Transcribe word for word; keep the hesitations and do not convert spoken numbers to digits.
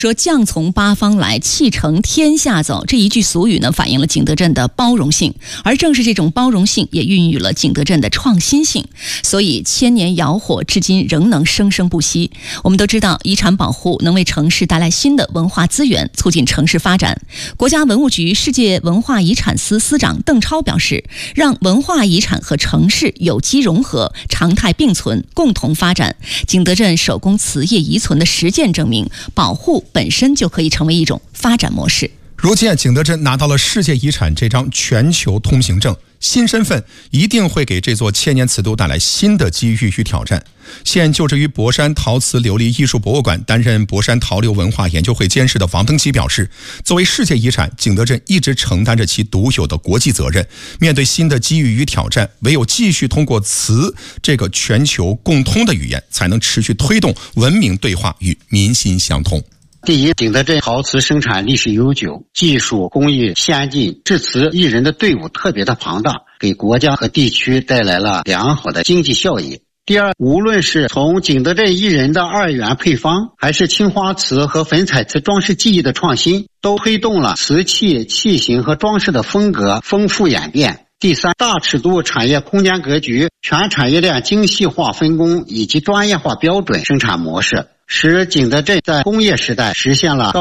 说将从八方来，气承天下走，这一句俗语呢，反映了景德镇的包容性，而正是这种包容性，也孕育了景德镇的创新性，所以千年窑火至今仍能生生不息。我们都知道，遗产保护能为城市带来新的文化资源，促进城市发展。国家文物局世界文化遗产司司长邓超表示，让文化遗产和城市有机融合，常态并存，共同发展。景德镇手工瓷业遗存的实践证明，保护本身就可以成为一种发展模式。 如今景德镇拿到了世界遗产这张全球通行证，新身份一定会给这座千年瓷都带来新的机遇与挑战。现就职于博山陶瓷琉璃艺术博物馆担任博山陶琉文化研究会监事的王登基表示，作为世界遗产，景德镇一直承担着其独有的国际责任。面对新的机遇与挑战，唯有继续通过瓷这个全球共通的语言，才能持续推动文明对话与民心相通。 第一，景德镇陶瓷生产历史悠久，技术工艺先进，制瓷艺人的队伍特别的庞大，给国家和地区带来了良好的经济效益。第二，无论是从景德镇艺人的二元配方，还是青花瓷和粉彩瓷装饰技艺的创新，都推动了瓷器、器型和装饰的风格丰富演变。第三，大尺度产业空间格局、全产业链精细化分工以及专业化标准生产模式，使景德镇在工业时代实现了